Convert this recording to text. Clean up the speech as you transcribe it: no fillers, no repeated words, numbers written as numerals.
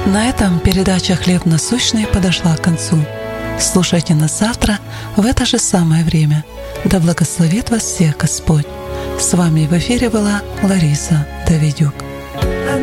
На этом передача «Хлеб насущный» подошла к концу. Слушайте нас завтра в это же самое время. Да благословит вас всех Господь. С вами в эфире была Лариса Давидюк.